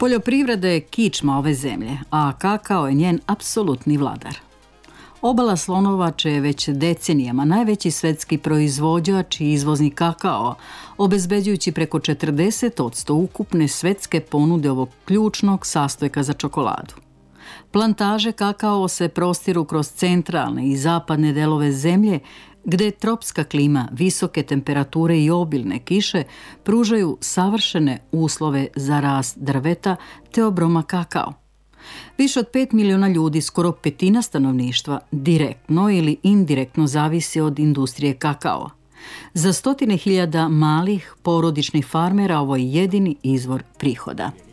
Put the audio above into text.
Poljoprivreda je kičma ove zemlje, a kakao je njen apsolutni vladar. Obala Slonovače je već decenijama najveći svetski proizvođač i izvoznik kakao, obezbeđujući preko 40% ukupne svetske ponude ovog ključnog sastojka za čokoladu. Plantaže kakao se prostiru kroz centralne i zapadne delove zemlje, gde tropska klima, visoke temperature i obilne kiše pružaju savršene uslove za rast drveta te obroma kakao. Više od 5 miliona ljudi, skoro petina stanovništva, direktno ili indirektno zavisi od industrije kakao. Za stotine hiljada malih porodičnih farmera ovo je jedini izvor prihoda.